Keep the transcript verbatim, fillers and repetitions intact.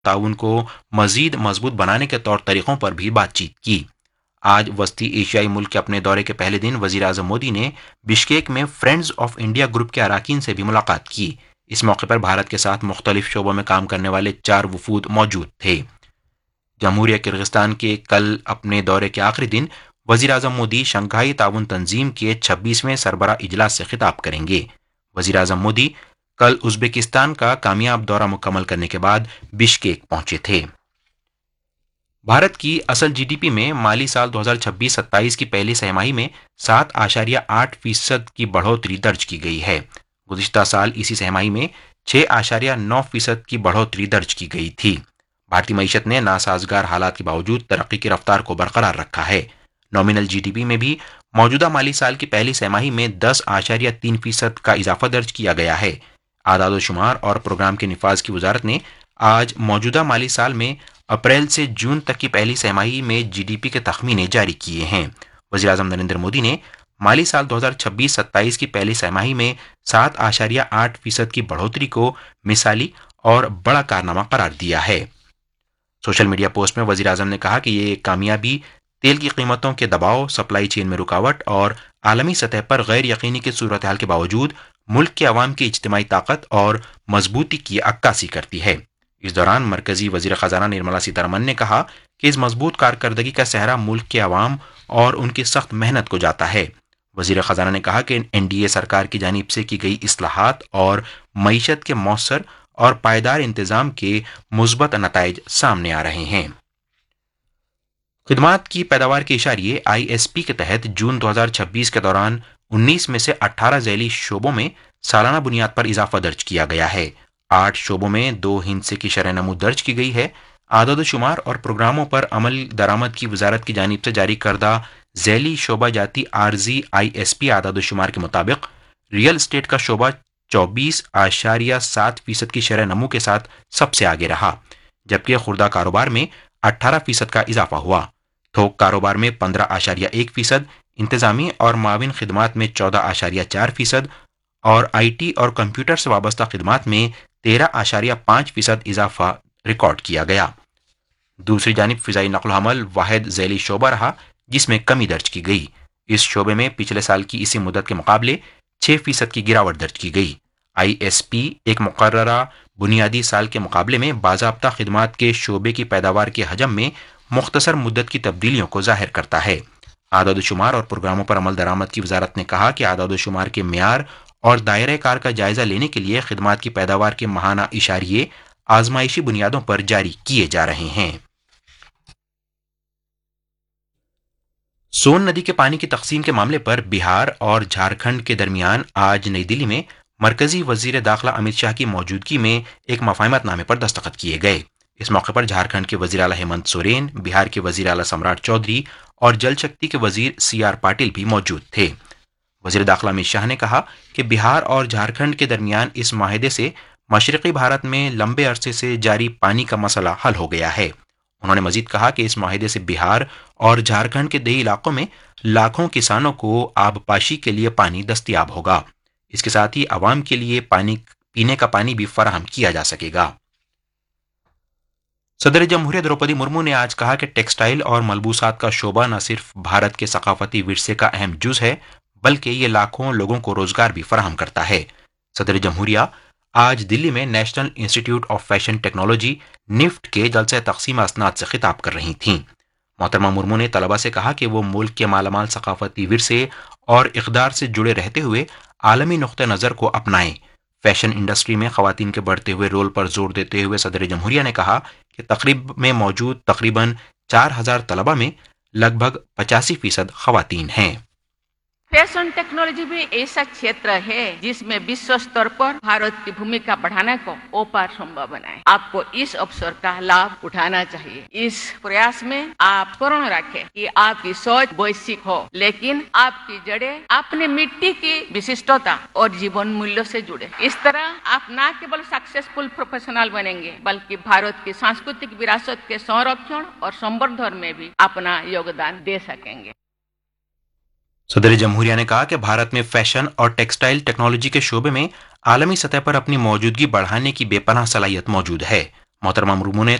تعاون کو مزید مضبوط بنانے کے طور طریقوں پر بھی بات چیت کی۔ آج وسطی ایشیائی ملک کے اپنے دورے کے پہلے دن وزیر اعظم مودی نے بشکیک میں فرینڈز آف انڈیا گروپ کے اراکین سے بھی ملاقات کی۔ اس موقع پر بھارت کے ساتھ مختلف شعبوں میں کام کرنے والے چار وفود موجود تھے۔ جمہوریہ کرغزستان کے کل اپنے دورے کے آخری دن وزیر اعظم مودی شنگھائی تعاون تنظیم کے چھبیسویں سربراہ اجلاس سے خطاب کریں گے۔ وزیر اعظم مودی کل ازبکستان کا کامیاب دورہ مکمل کرنے کے بعد بشکیک پہنچے تھے۔ بھارت کی اصل جی ڈی پی میں مالی سال دو ہزار چھبیس ستائیس کی پہلی سہ ماہی میں سات اشاریہ آٹھ فیصد کی بڑھوتری درج کی گئی ہے۔ گزشتہ سال اسی سہ ماہی میں چھ اشاریہ نو فیصد کی بڑھوتری درج کی گئی تھی۔ بھارتی معیشت نے ناسازگار حالات کے باوجود ترقی کی رفتار کو برقرار رکھا ہے۔ نامنل جی ڈی پی میں بھی موجودہ مالی سال کی پہلی سہ ماہی میں دس اشاریہ تین فیصد کا اضافہ درج کیا گیا ہے۔ اعداد و شمار اور پروگرام کے نفاذ کی وزارت نے آج موجودہ مالی سال میں اپریل سے جون تک کی پہلی سہ ماہی میں جی ڈی پی کے تخمینے جاری کیے ہیں۔ وزیر اعظم نریندر مودی نے مالی سال دو ہزار چھبیس ستائیس کی پہلی سہ ماہی میں سات اشاریہ آٹھ فیصد کی بڑھوتری کو مثالی اور بڑا کارنامہ قرار دیا ہے۔ سوشل میڈیا پوسٹ میں وزیر اعظم نے کہا کہ یہ ایک کامیابی تیل کی قیمتوں کے دباؤ، سپلائی چین میں رکاوٹ اور عالمی سطح پر غیر یقینی کی صورتحال کے باوجود ملک کے عوام کی اجتماعی طاقت اور مضبوطی کی عکاسی کرتی ہے۔ اس دوران مرکزی وزیر خزانہ نرملا سیتارمن نے کہا کہ اس مضبوط کارکردگی کا سہرا ملک کے عوام اور ان کی سخت محنت کو جاتا ہے۔ وزیر خزانہ نے کہا کہ این ڈی اے سرکار کی جانب سے کی گئی اصلاحات اور معیشت کے مؤثر اور پائیدار انتظام کے مثبت نتائج سامنے آ رہے ہیں۔ خدمات کی پیداوار کے اشاریے آئی ایس پی کے تحت جون دو ہزار چھبیس کے دوران انیس میں سے اٹھارہ ذیلی شعبوں میں سالانہ بنیاد پر اضافہ درج کیا گیا ہے۔ آٹھ شعبوں میں دو ہندسے کی شرح نمو درج کی گئی ہے۔ اعداد و شمار اور پروگراموں پر عمل درآمد کی وزارت کی جانب سے جاری کردہ ذیلی شعبہ جاتی عارضی آئی ایس پی اعداد و شمار کے مطابق ریئل اسٹیٹ کا شعبہ چوبیس اشاریہ سات فیصد کی شرح نمو کے ساتھ سب سے آگے رہا، جبکہ خوردہ کاروبار میں اٹھارہ فیصد کا اضافہ ہوا۔ تھوک کاروبار میں پندرہ اشاریہ ایک فیصد، انتظامی اور معاون خدمات میں چودہ اشاریہ چار فیصد اور آئی ٹی اور کمپیوٹر سے وابستہ خدمات میں تیرہ اشاریہ پانچ فیصد اضافہ ریکارڈ کیا گیا۔ دوسری جانب فضائی نقل و حمل واحد ذیلی شعبہ رہا جس میں کمی درج کی گئی۔ اس شعبے میں پچھلے سال کی اسی مدت کے مقابلے چھ فیصد کی گراوٹ درج کی گئی۔ آئی ایس پی ایک مقررہ بنیادی سال کے مقابلے میں باضابطہ خدمات کے شعبے کی پیداوار کے حجم میں مختصر مدت کی تبدیلیوں کو ظاہر کرتا ہے۔ اعداد و شمار اور پروگراموں پر عمل درآمد کی وزارت نے کہا کہ اعداد و شمار کے معیار اور دائرۂ کار کا جائزہ لینے کے لیے خدمات کی پیداوار کے ماہانہ اشاریے آزمائشی بنیادوں پر جاری کیے جا رہے ہیں۔ سون ندی کے پانی کی تقسیم کے معاملے پر بہار اور جھارکھنڈ کے درمیان آج نئی دلی میں مرکزی وزیر داخلہ امت شاہ کی موجودگی میں ایک مفاہمت نامے پر دستخط کیے گئے۔ اس موقع پر جھارکھنڈ کے وزیر اعلیٰ ہیمنت سورین، بہار کے وزیر اعلیٰ سمراٹ چودھری اور جل شکتی کے وزیر سی آر پاٹل بھی موجود تھے۔ وزیر داخلہ امت شاہ نے کہا کہ بہار اور جھارکھنڈ کے درمیان اس معاہدے سے مشرقی بھارت میں لمبے عرصے سے جاری پانی کا مسئلہ حل ہو گیا ہے۔ انہوں نے مزید کہا کہ اس معاہدے سے بہار اور جھارکھنڈ کے دیہی علاقوں میں لاکھوں کسانوں کو آبپاشی کے لیے پانی دستیاب ہوگا۔ اس کے ساتھ ہی عوام کے لیے پانی پینے کا پانی بھی فراہم کیا جا سکے گا۔ صدر جمہوریہ دروپدی مرمو نے آج کہا کہ ٹیکسٹائل اور ملبوسات کا شعبہ نہ صرف بھارت کے ثقافتی ورثے کا اہم جز ہے بلکہ یہ لاکھوں لوگوں کو روزگار بھی فراہم کرتا ہے۔ صدر جمہوریہ آج دلی میں نیشنل انسٹی ٹیوٹ آف فیشن ٹیکنالوجی نیفٹ کے جلسہ تقسیم اسناد سے خطاب کر رہی تھیں۔ محترمہ مرمو نے طلباء سے کہا کہ وہ ملک کے مالا مال ثقافتی ورثے اور اقدار سے جڑے رہتے ہوئے عالمی نقطہ نظر کو اپنائیں۔ فیشن انڈسٹری میں خواتین کے بڑھتے ہوئے رول پر زور دیتے ہوئے صدر جمہوریہ نے کہا کہ تقریب میں موجود تقریباً چار ہزار طلباء میں لگ بھگ پچاسی فیصد خواتین ہیں۔ फैशन टेक्नोलॉजी भी ऐसा क्षेत्र है जिसमें विश्व स्तर पर भारत की भूमिका बढ़ाने को ओपार संभव बनाए। आपको इस अवसर का लाभ उठाना चाहिए। इस प्रयास में आप पूर्ण रखें कि आपकी सोच वैश्विक हो, लेकिन आपकी जड़ें अपने मिट्टी की विशिष्टता और जीवन मूल्यों से जुड़े। इस तरह आप न केवल सक्सेसफुल प्रोफेशनल बनेंगे बल्कि भारत की सांस्कृतिक विरासत के संरक्षण और संवर्धन में भी अपना योगदान दे सकेंगे। صدر جمہوریہ نے کہا کہ بھارت میں فیشن اور ٹیکسٹائل ٹیکنالوجی کے شعبے میں عالمی سطح پر اپنی موجودگی بڑھانے کی بے پناہ صلاحیت موجود ہے۔ محترمہ مرمو نے